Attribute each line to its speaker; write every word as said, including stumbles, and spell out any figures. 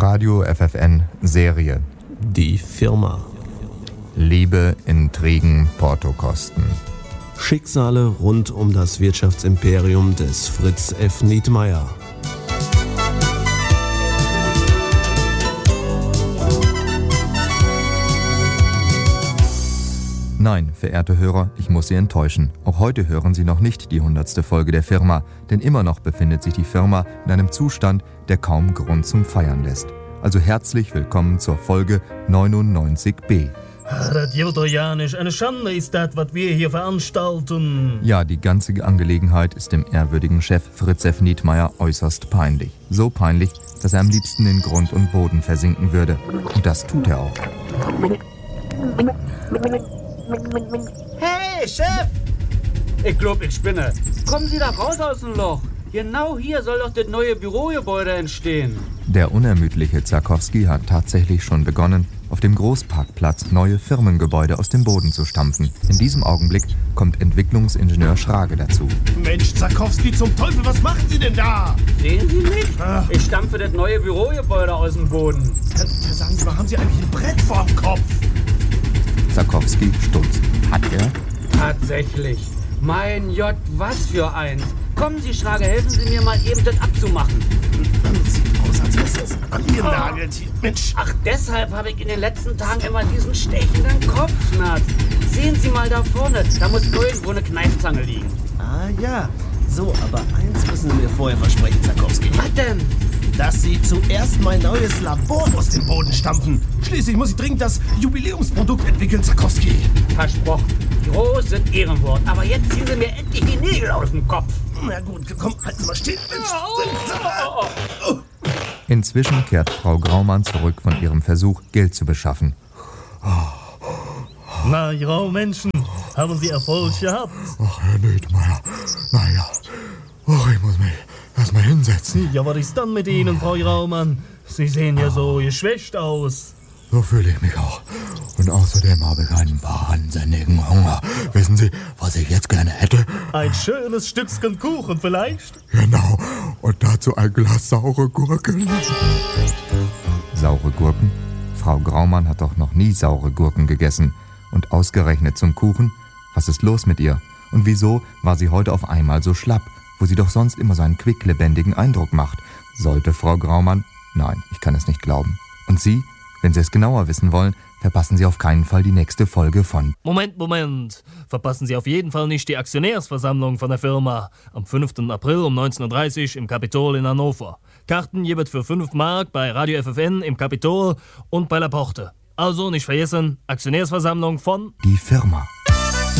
Speaker 1: Radio F F N Serie.
Speaker 2: Die Firma.
Speaker 1: Liebe, Intrigen, Portokosten.
Speaker 2: Schicksale rund um das Wirtschaftsimperium des Fritz F. Nietmeyer.
Speaker 1: Nein, verehrte Hörer, ich muss Sie enttäuschen. Auch heute hören Sie noch nicht die hundertste Folge der Firma, denn immer noch befindet sich die Firma in einem Zustand, der kaum Grund zum Feiern lässt. Also herzlich willkommen zur Folge neunundneunzig b.
Speaker 3: Das geht doch ja nicht. Eine Schande ist das, was wir hier veranstalten.
Speaker 1: Ja, die ganze Angelegenheit ist dem ehrwürdigen Chef Fritz F. Nietmeyer äußerst peinlich. So peinlich, dass er am liebsten in Grund und Boden versinken würde. Und das tut er auch.
Speaker 4: Hey, Chef! Ich glaub, ich spinne. Kommen Sie da raus aus dem Loch. Genau hier soll doch das neue Bürogebäude entstehen.
Speaker 1: Der unermüdliche Zarkowski hat tatsächlich schon begonnen, auf dem Großparkplatz neue Firmengebäude aus dem Boden zu stampfen. In diesem Augenblick kommt Entwicklungsingenieur Schrage dazu.
Speaker 5: Mensch, Zarkowski, zum Teufel, was machen Sie denn da?
Speaker 4: Sehen Sie mich?
Speaker 5: Ach.
Speaker 4: Ich stampfe das neue Bürogebäude aus dem Boden.
Speaker 5: Ja, ja, sagen Sie mal, haben Sie eigentlich ein Brett vorm Kopf?
Speaker 1: Zarkowski stutzt. Hat er?
Speaker 4: Tatsächlich. Mein Gott, was für eins. Kommen Sie, Schrage, helfen Sie mir mal eben das abzumachen.
Speaker 5: Sieht aus, als wäre es angenagelt hier. Mensch.
Speaker 4: Ach, deshalb habe ich in den letzten Tagen immer diesen stechenden Kopfschmerz. Sehen Sie mal da vorne, da muss irgendwo eine Kneifzange liegen.
Speaker 5: Ah ja, so, aber eins müssen Sie mir vorher versprechen, Zarkowski.
Speaker 4: Was denn?
Speaker 5: Dass Sie zuerst mein neues Labor aus dem Boden stampfen. Schließlich muss ich dringend das Jubiläumsprodukt entwickeln, Zarkowski.
Speaker 4: Versprochen. Großes Ehrenwort. Aber jetzt ziehen Sie mir endlich die Nägel aus dem Kopf.
Speaker 5: Na gut, komm, halten Sie mal stehen. Mensch.
Speaker 1: Inzwischen kehrt Frau Graumann zurück von ihrem Versuch, Geld zu beschaffen.
Speaker 3: Na, ja, Menschen, haben Sie Erfolg gehabt?
Speaker 6: Ach, Herr Nietmeyer, naja, oh, ich muss mich erstmal hinsetzen.
Speaker 3: Ja, was ist dann mit Ihnen, Frau Graumann? Sie sehen ja so geschwächt aus.
Speaker 6: So fühle ich mich auch. Und außerdem habe ich einen wahnsinnigen Hunger. Wissen Sie, was ich jetzt gerne hätte?
Speaker 3: Ein schönes Stückchen Kuchen vielleicht?
Speaker 6: Genau, und dazu ein Glas saure Gurken.
Speaker 1: Saure Gurken? Frau Graumann hat doch noch nie saure Gurken gegessen. Und ausgerechnet zum Kuchen? Was ist los mit ihr? Und wieso war sie heute auf einmal so schlapp, wo sie doch sonst immer so einen quicklebendigen Eindruck macht? Sollte Frau Graumann? Nein, ich kann es nicht glauben. Und Sie? Wenn Sie es genauer wissen wollen, verpassen Sie auf keinen Fall die nächste Folge von...
Speaker 3: Moment, Moment. Verpassen Sie auf jeden Fall nicht die Aktionärsversammlung von der Firma. Am fünften April um neunzehn Uhr dreißig im Kapitol in Hannover. Karten gibt für fünf Mark bei Radio F F N im Kapitol und bei La Porte. Also nicht vergessen, Aktionärsversammlung von...
Speaker 1: Die Firma.